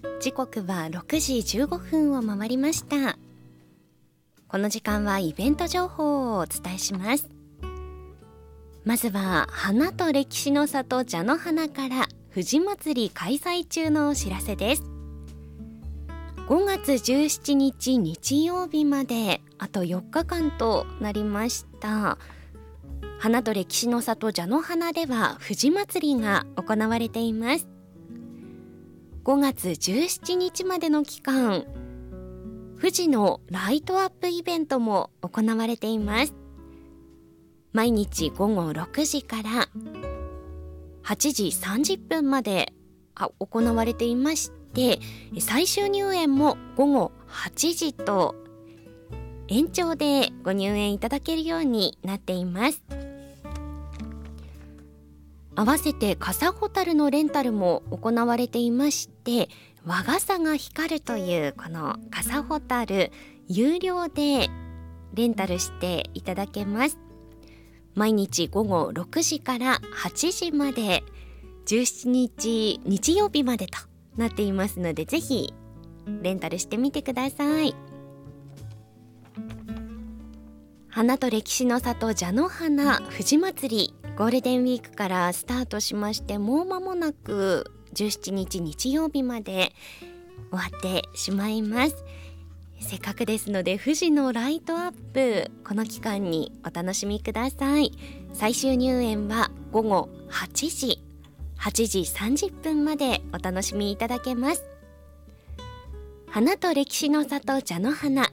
時刻は6時15分を回りました。この時間はイベント情報をお伝えします。まずは花と歴史の里蛇の花から藤祭り開催中のお知らせです。5月17日日曜日まであと4日間となりました。花と歴史の里蛇の花では藤祭りが行われています。5月17日までの期間、富士のライトアップイベントも行われています。毎日午後6時から8時30分まで行われていまして、最終入園も午後8時と延長でご入園いただけるようになっています。合わせて傘ホタルのレンタルも行われていまして、和傘が光るというこの傘ホタル有料でレンタルしていただけます。毎日午後6時から8時まで17日日曜日までとなっていますので、ぜひレンタルしてみてください。花と歴史の里蛇の花藤祭りゴールデンウィークからスタートしまして、もう間もなく17日日曜日まで終わってしまいます。せっかくですので富士のライトアップ、この期間にお楽しみください。最終入園は午後8時30分までお楽しみいただけます。花と歴史の里蛇の花